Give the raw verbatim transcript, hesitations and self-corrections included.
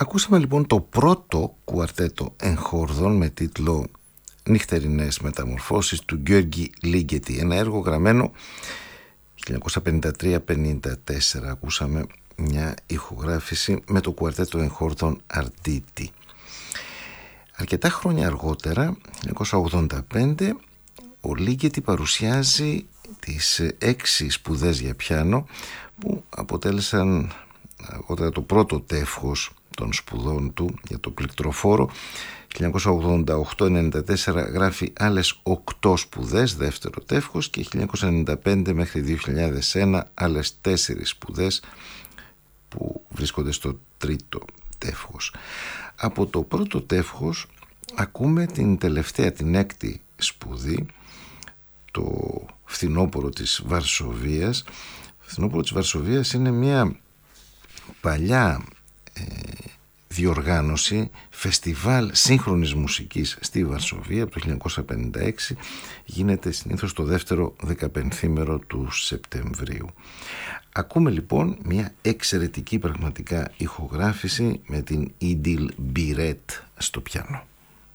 Ακούσαμε λοιπόν το πρώτο κουαρτέτο εγχόρδων με τίτλο «Νυχτερινές μεταμορφώσεις» του Γιώργη Λίγκετη, ένα έργο γραμμένο χίλια εννιακόσια πενήντα τρία πενήντα τέσσερα. Ακούσαμε μια ηχογράφηση με το κουαρτέτο εγχόρδων Αρτίτη. Αρκετά χρόνια αργότερα, χίλια εννιακόσια ογδόντα πέντε, ο Λίγκετη παρουσιάζει τις έξι σπουδές για πιάνο που αποτέλεσαν αργότερα το πρώτο τεύχος των σπουδών του για το πληκτροφόρο. χίλια εννιακόσια ογδόντα οκτώ ενενήντα τέσσερα γράφει άλλες οκτώ σπουδές, δεύτερο τεύχος, και χίλια εννιακόσια ενενήντα πέντε μέχρι δύο χιλιάδες ένα άλλες τέσσερις σπουδές που βρίσκονται στο τρίτο τεύχος. Από το πρώτο τεύχος ακούμε την τελευταία, την έκτη σπουδή, το φθινόπωρο της Βαρσοβίας. Το φθινόπωρο της Βαρσοβίας είναι μια παλιά ε, διοργάνωση φεστιβάλ σύγχρονης μουσικής στη Βαρσοβία από το χίλια εννιακόσια πενήντα έξι. Γίνεται συνήθως το δεύτερο δεκαπενθήμερο του Σεπτεμβρίου. Ακούμε λοιπόν μια εξαιρετική πραγματικά ηχογράφηση με την Idil Biret στο πιάνο.